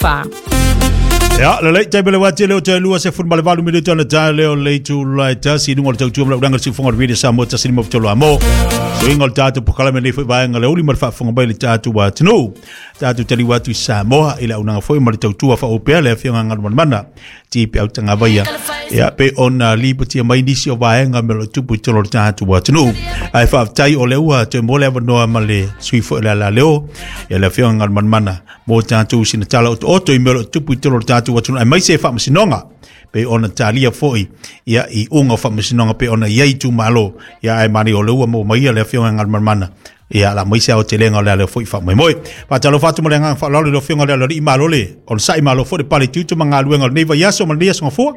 pa. Ya, le tai bele wati le o lua se fun bale valu mi tona ta le o le tu lai ta si ngol tau tu ngol si fonga video sa mo ta si mo tolo amo. So ingol ta tu pokala me le foi vai ngale uli mar fa fonga bale ta tu wa tnu. Ta tu tali watu sa mo ila una foi mar tau tu fa o pe le fianga ngal mana. Ti pe au tanga vai ya pe ona liberty mai disi o vai ngamelo tu pu tolo ta tu wa tnu. Ai fa tai o le ua te mo le no male sui fo la leo. Ya le fianga ngal mana. Mo ta tu sin tala o to imelo tu pu tolo ta watu ai mai se fa masinonga pe ona talia foi ia I unga fa masinonga pe ona ia tu malo ia ai mani o lua mo mai le fionga ngal mana ia la mai se o telenga le foi fa mai moi pa talo fa tu malenga fa lo fionga le I malo le on sai malo fo de pali tu manga luenga ne va yaso man dia so fo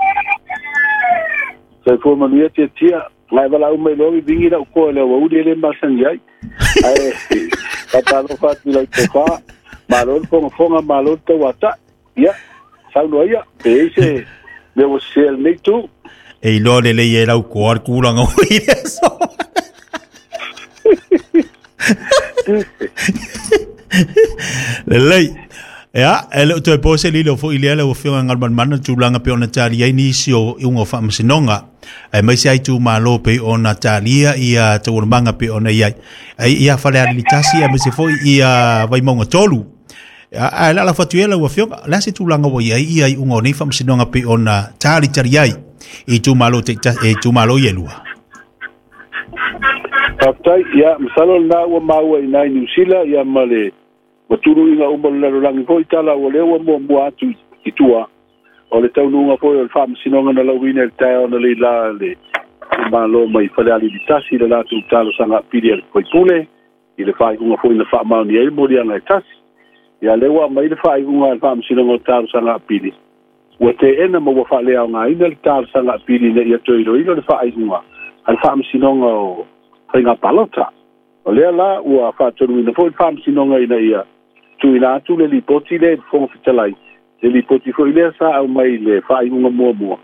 se fo man ia tia ngai vala o mai lo vingi da ko le o de le masan jai ai pa talo fa tu le fa malo fonga malo to wata ia Saulo ia, ese me was sel me tu. E lo le era o cor culanga o isso. Lei. Ya, ele to pose lilo fo ile o fio ngal man tu langa pe ona talia inisio ungo fa msinonga. Ai mai sai tu malo pe ona talia ia tu manga pe ona ia fa le alitasi a me se fo ia vai monga tolu. A la fatuela o fio la se tu langa wo ia ungo ni fam sinonga pe ona tari ai I tu malo te e tu malo yelua Papai ya msalo na wa mawa ina New Zealand ya male waturu ina umbo la langi ko itala o lewa mo atu itua o le tau nunga po o fam sinonga na la wina ta ona le la le malo mai fale ali ditasi la tu talo sanga pidi ko pule ile fa unga fo ina fa ma ni e mo dia na tasi ya lewa mai le fai unga fa msino tar sanga pili wote ena mo wa fa le nga ina tar sanga pili le ya toiro ina le fai unga al fa msino ngo nga palota o le la wa fa toru ina fo fa msino nga ina ia tu ina tu le lipoti le fo fitalai le lipoti fo ile sa au mai le fai unga mo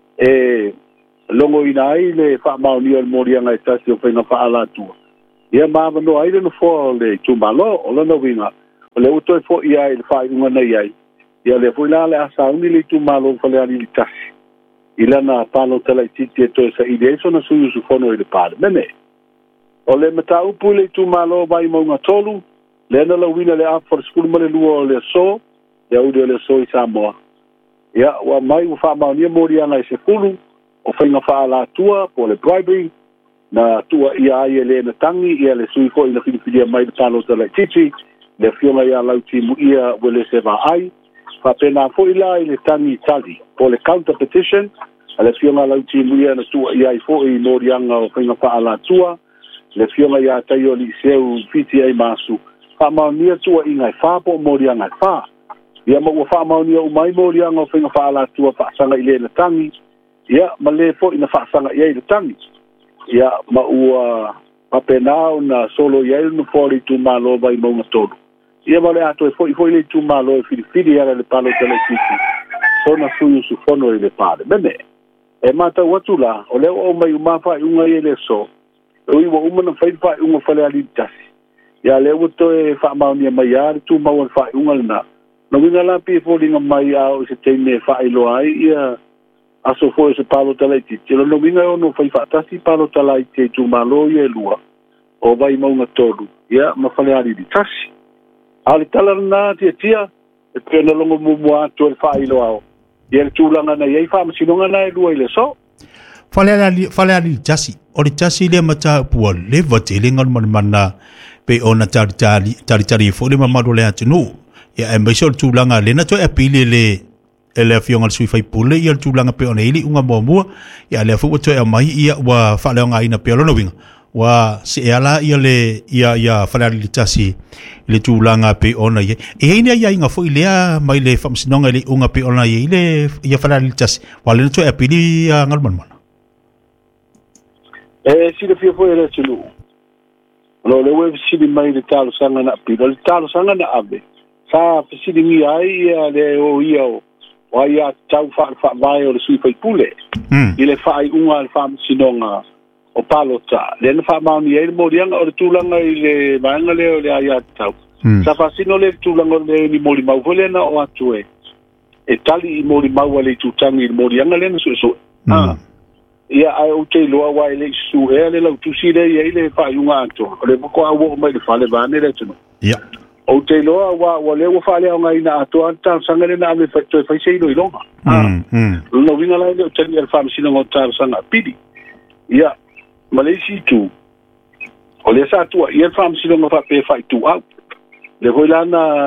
e longo ina ile fa ma ni al moria nga tasi o fa nga fa ala tu ya ma no ai le fo le tu malo o no winga le uto fo ia il fai unga nei ai ia le foi la le asa uni le tu malo fa le ali tasi ila na palo tala titi to sa ide so na su fono ile par mene o le mata upu le tu malo vai mo nga tolu le na la wina le a for school male luo le so ya ude le so I Samoa ya wa mai u fa ma ni mori ana se kulu o fa nga fa la tua po le bribery na tua ia le na tangi ia le sui ko ina fili mai le palo tala titi le fiona ia lauti mu ia wele se va ai fa pena fo ila ile tani tali po le counter petition le fiona lauti mu ia na tu ia I fo I morianga o finga fa ala tua le fiona ia tayo li seu fiti ai masu fa ma nia tua inga fa po morianga fa ia mo fa ma nia o mai morianga o finga fa ala tua fa sanga ile na tangi ia ma le fo ina fa sanga ia ile tangi ia ma ua papenao na solo ia no fori tu malo vai mo todo ia vale ato foi le tu malo fili era le palo tele titi sona su fono ile pale bene e mata watula o le o mai uma fa unga ile so o iwo uma na fa unga fale ali tasi ia le woto e fa ma ni mai ar tu ma won fa unga na no winga la pi fo linga mai a o se tene fa ilo ai ia aso foi se palo tele titi no winga no fa tasi palo tele titi tu malo ia lua o vai mo nga todo ia ma fale ali tasi ali talarna tia e pena longo mo atu fa ilo ao ia tulanga na ia fa masinonga na lua ile so fale ali jasi o le jasi le mata pu le voteling on mana pe ona tari fo le mama le atunu ia e mbesol tulanga le na to e pile le ele fionga sui fai pule ia tulanga pe ona ili unga mo ia le fu to e mai ia wa fa le nga ina pe lo winga wa se ala ia falali tasi le tulanga pe ona ye e ina ia inga fo ilea mai le famsinonga le unga pe ona ye ile ia falali tasi wale to e pili ngal man si le fio foi le tulu lo le we si di mai le talo sanga na pilo le talo sanga na ave sa si di mi ai le o ia wa ia tau fa vai o le sui fai pule ile fai unga al famsinonga o palo ta le na fa ma ni e mo rianga o tulanga ile vanga le o le ai tau sa fasino le tulango le ni moli mau vole na o atu e tali i moli mau le tutangi i moli anga le so ia ai o te loa wa le su e le lau tusi le ia ile fa yunga ato le ko a wo mai le fa le bane le tino ia o te loa wa le wo fa le nga ina ato anta sanga le na me fa to fa sei lo ilonga no winga la le tani al fam sino ngota sanga pidi ia malesi tu o le sa tu ia fam sino ngota pe fa tu au le voila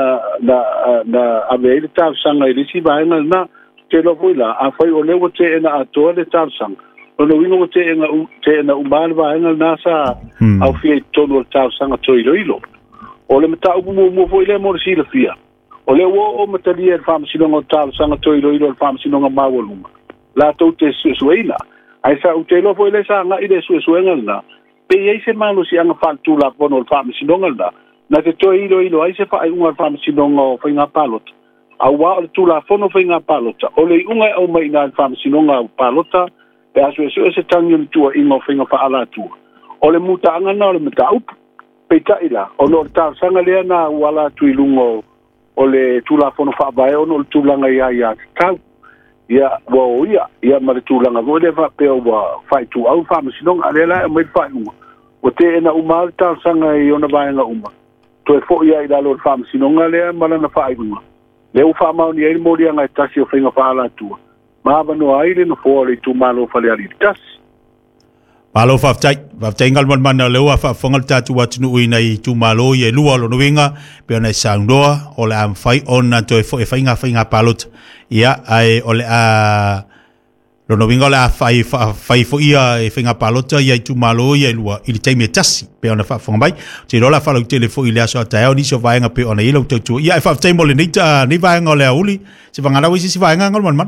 na ave le ta sanga ile si ba na te lo voila a foi o le wo te na ato le ta sanga no winga te na umal ba na sa au fi tonu ta sanga to ilo o le mata mo foi le mo si le fia o le wo o mata li el fam sino ngota sanga to ilo fam sino nga mawoluma la to te suela ai sa u te lo foi le sa nga ide suela na pe ye se malo si anga fa tu la pono fam sino nga na te to ilo ai se fa ai un fam sino nga fa nga palot a wa tu la fono fa nga palota o le unga o mai na fam sino nga palota pe aso se tangi tu ingo fa nga fa ala tu o le muta anga na le mata up peita ila o no ta sanga le na wala tu ilungo o le tula fono fa ba o no tulanga ya ta ya wo ya ma le tulanga go le fa pe o fa tu au fa msinong ale la me fa o te na umal ta sanga i ona ba nga uma to e fo ya ida lo fa msinong ale ma na fa uma le u fa ma ni e mo dia nga ta si o fa fa ala tu ma ba no ai le no fo le tu malo fa le ali tas Malo faftai ngal man le wa fa fongal tatu wat nu ina I tu malo ye lua lo winga pe na sandoa o le am fai on to e fainga palot ia ai o le a lo no winga la fai fo ia e fainga palot ia tu malo ye lua il te metasi pe na fa fongai te lo la fa lo telefo ile aso ta ni so vainga pe ona ilo tu ia fa faftai mo le ni vainga le uli se vanga la wi si vainga ngal man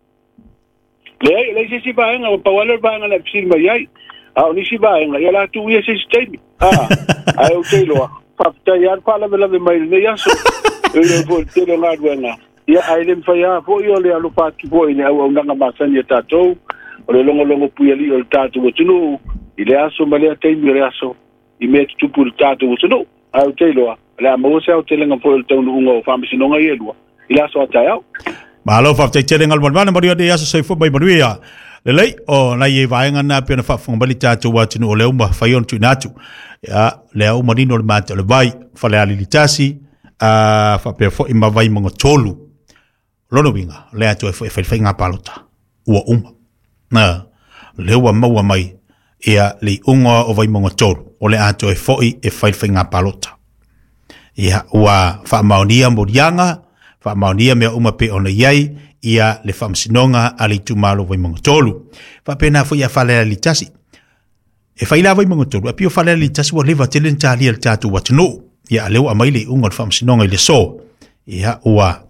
le si vainga o pa wala vainga la psil mai ni si ba nga ya la tu ya si stay ai o te lo fa ta ya fa la mai ne ya so e vo te lo nga nga ya ai le fa ya fo yo le alu pa tu bo ine au nga ma san ya tato o le longo pu ya li o tato o tunu ile aso male te mi re aso I me tu pu tato o tunu ai o te lo la mo se o te lenga fo o tunu ngo fa mi no nga ye lo ile aso ta ya malo fa te tele ngal man mo de aso se fo bai manuia lelei o na ye vaenga na pena fa fong bali tatu wa tinu o leo ma fayon tu natu ya leo manino le mate le vai fa le alitasi fa pe fo ima vai mo tolu lono winga le atu e fa fainga palota ua na leo wa mau mai ia le unga o vai mo tolu o le atu e fo e fa fainga palota ia wa fa maunia morianga fa maunia me uma pe ona yai ia le famsinonga ali tu malo vai mongotolu fa pena fo ia fale ali tasi e fa ila vai mongotolu apio fale ali tasi wa leva telen tali al tatu watno ia leo amaile unga famsinonga ile so ia ua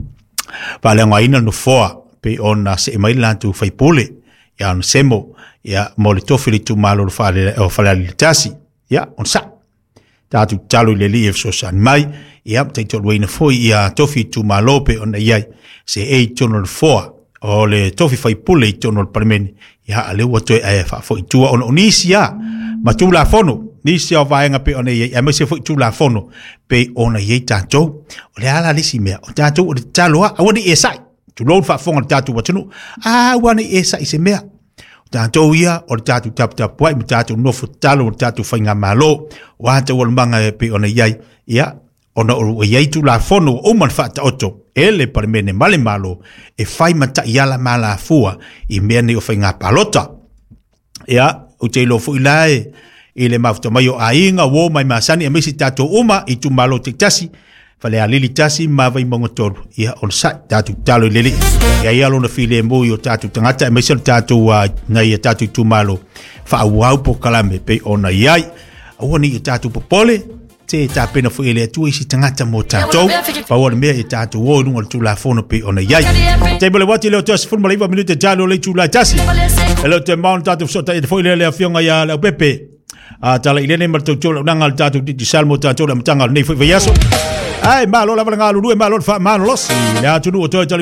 pale ngaina no foa pe ona se maila tu fai pole ia on semo ia molitofili tu malo fale o fale ali tasi ia on sa tatu talo le li so san mai ia te to wena foi ia tofi tu malo pe ona ia se e tonol foa o le tofi fai pule tonol parmen ia ale wato e fa foi tu on onisia ma tu la fono nisia va nga pe ona ia me se foi tu la fono pe ona ia tanto o le ala lisi me o tanto o talo a woni e sai tu lo fa fonga tanto watunu wani e sai se me tanto ia o tanto tap poi mi tanto no fu talo tanto fai nga malo wa te wol manga pe ona ia ona o ia tu la fono o man fa oto ele per mene male malo e fai mata yala mala fua I mene o fainga palota ia o te lo fu ilae ele mafto mai o ainga wo mai masani e mesi tato uma I tu malo te tasi fale alili tasi ma vai mongotor ia on sa tatu talo lili ia lo na file mo yo tatu tangata e mesi tatu wa ngai tatu tu malo fa wa po kalame pe ona iai awoni tatu popole te ta pena fu ele tu isi tangata mo tato pa wona me e tato wo lungo tu la fono pe ona yai te bele wati le tos fu mali va minute jalo le tu la tasi ele te mount tato so te fu ele le fionga ya le pepe a tala ile ne mal tu nanga tato di salmo tato la mtanga nei fu yaso ai malo la valanga lu malo fa malo los le atu no to